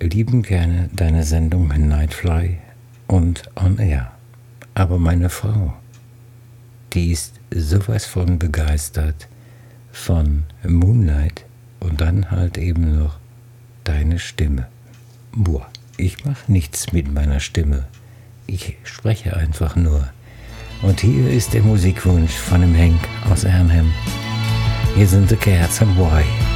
lieben gerne deine Sendung Nightfly und On Air. Aber meine Frau, die ist sowas von begeistert von Moonlight und dann halt eben noch deine Stimme. Boah, ich mache nichts mit meiner Stimme. Ich spreche einfach nur. Und hier ist der Musikwunsch von dem Henk aus Arnhem. Hier sind die Cats and Why.